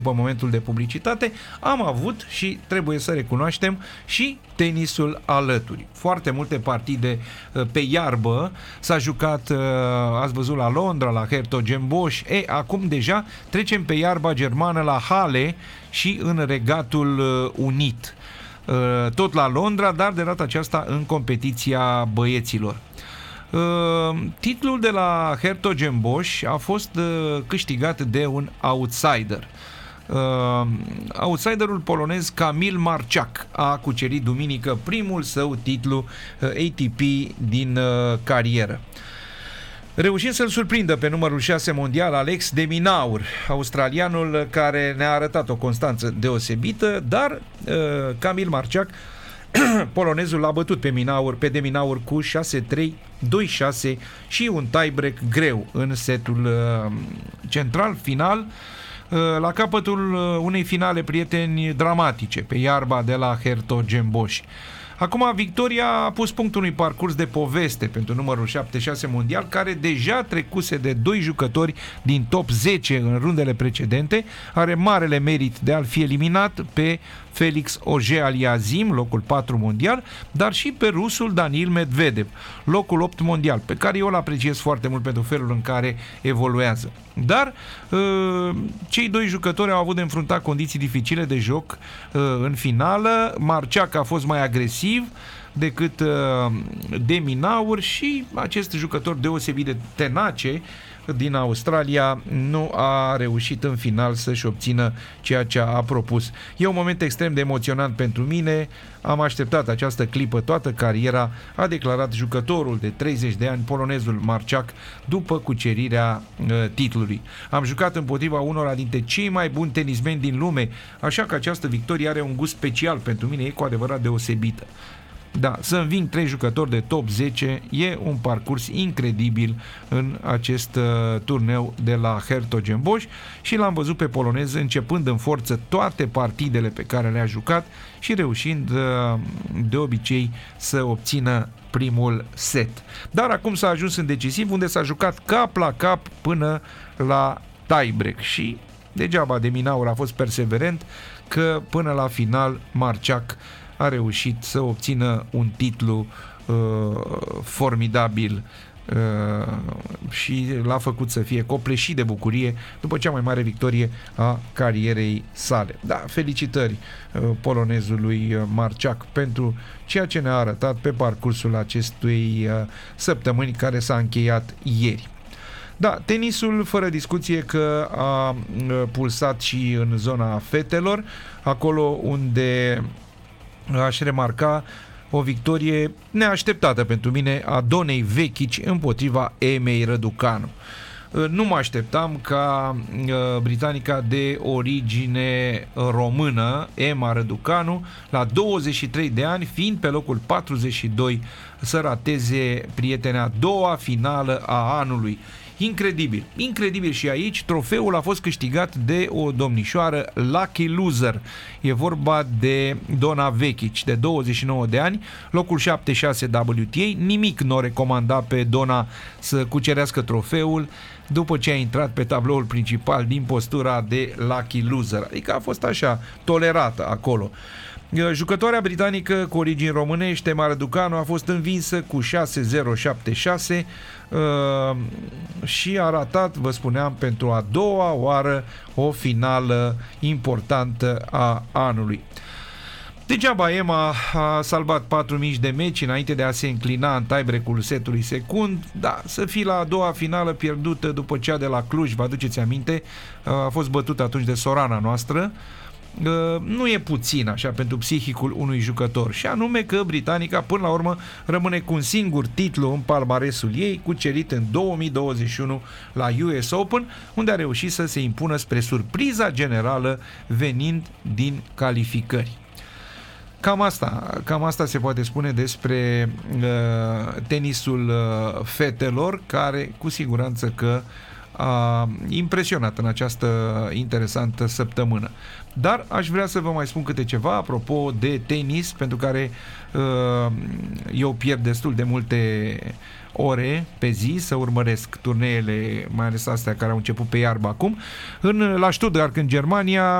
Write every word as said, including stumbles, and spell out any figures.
după momentul de publicitate, am avut și trebuie să recunoaștem și tenisul alături. Foarte multe partide pe iarbă s-a jucat, ați văzut, la Londra, la Hertogenbosch. E, acum deja trecem pe iarba germană la Halle și în Regatul Unit. Tot la Londra, dar de data aceasta în competiția băieților. Titlul de la Hertogenbosch a fost câștigat de un outsider. Uh, outsiderul polonez Kamil Marchak a cucerit duminică primul său titlu uh, A T P din uh, carieră, reușind să-l surprindă pe numărul șase mondial Alex de Minaur, australianul care ne-a arătat o constanță deosebită, dar uh, Kamil Marchak polonezul l-a bătut pe Minaur, pe de Minaur cu șase trei, doi șase și un tiebreak greu în setul uh, central final, la capătul unei finale, prieteni, dramatice pe iarba de la Hertogenbosch. Acum, victoria a pus punct unui parcurs de poveste pentru numărul șapte șase mondial, care deja trecuse de doi jucători din top zece în rundele precedente, are marele merit de a-l fi eliminat pe Felix Auger-Aliassime, locul patru mondial, dar și pe rusul Daniil Medvedev, locul opt mondial, pe care eu îl apreciez foarte mult pentru felul în care evoluează. Dar cei doi jucători au avut de înfruntat condiții dificile de joc în finală. Marchak a fost mai agresiv decât de Minaur și acest jucător deosebit de tenace din Australia nu a reușit în final să-și obțină ceea ce a propus. E un moment extrem de emoționant pentru mine. Am așteptat această clipă toată cariera, a declarat jucătorul de treizeci de ani, polonezul Marchak, după cucerirea uh, titlului. Am jucat împotriva unora dintre cei mai buni tenismeni din lume, așa că această victorie are un gust special pentru mine, e cu adevărat deosebită. Da, să înving trei jucători de top zece e un parcurs incredibil în acest uh, turneu de la Hertogenbosch și l-am văzut pe polonez începând în forță toate partidele pe care le-a jucat și reușind uh, de obicei să obțină primul set. Dar acum s-a ajuns în decisiv, unde s-a jucat cap la cap până la tiebreak și degeaba de Minaur a fost perseverent, că până la final Marchak a reușit să obțină un titlu uh, formidabil uh, și l-a făcut să fie copleșit de bucurie după cea mai mare victorie a carierei sale. Da, felicitări uh, polonezului Marchak pentru ceea ce ne-a arătat pe parcursul acestui uh, săptămâni care s-a încheiat ieri. Da, tenisul, fără discuție că a pulsat și în zona fetelor, acolo unde aș remarca o victorie neașteptată pentru mine a Donei Vekic împotriva Emei Răducanu. Nu mă așteptam ca britanica de origine română, Emma Răducanu, la douăzeci și trei de ani, fiind pe locul patruzeci și doi, să rateze, prietene, a doua finală a anului. Incredibil, incredibil și aici trofeul a fost câștigat de o domnișoară lucky loser. E vorba de Dona Vekic, de douăzeci și nouă de ani, locul șapte șase W T A. Nimic nu o recomanda pe Dona să cucerească trofeul după ce a intrat pe tabloul principal din postura de lucky loser. Adică a fost așa, tolerată acolo. Jucătoarea britanică cu origini românești, Emma Răducanu, a fost învinsă cu șase zero șapte șase uh, și a ratat, vă spuneam, pentru a doua oară o finală importantă a anului. Degeaba Emma a salvat patru mici de meci înainte de a se înclina în tiebreak-ul setului secund, da, să fii la a doua finală pierdută după cea de la Cluj, vă aduceți aminte, a fost bătută atunci de sorana noastră. Nu e puțin așa pentru psihicul unui jucător, și anume că britanica până la urmă rămâne cu un singur titlu în palmaresul ei, cucerit în două mii douăzeci și unu la U S Open, unde a reușit să se impună spre surpriza generală venind din calificări. Cam asta, cam asta se poate spune despre uh, tenisul uh, fetelor, care cu siguranță că a impresionat în această interesantă săptămână. Dar aș vrea să vă mai spun câte ceva apropo de tenis, pentru care uh, eu pierd destul de multe ore pe zi să urmăresc turneele, mai ales astea care au început pe iarbă acum. În, la Stuttgart, în Germania,